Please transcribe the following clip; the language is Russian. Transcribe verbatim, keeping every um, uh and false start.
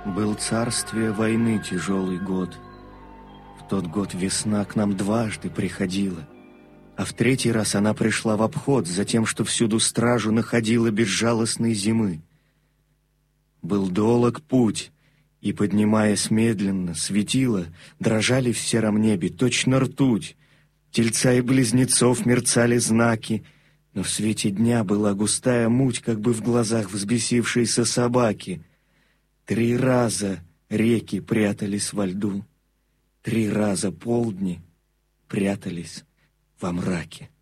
Был царствие войны тяжелый год. В тот год весна к нам дважды приходила, а в третий раз она пришла в обход за тем, что всюду стражу находила безжалостной зимы. Был долог путь, и, поднимаясь медленно, светило, дрожали в сером небе точно ртуть. Тельца и близнецов мерцали знаки, но в свете дня была густая муть, как бы в глазах взбесившейся собаки. Три раза реки прятались во льду, три раза полдни прятались во мраке.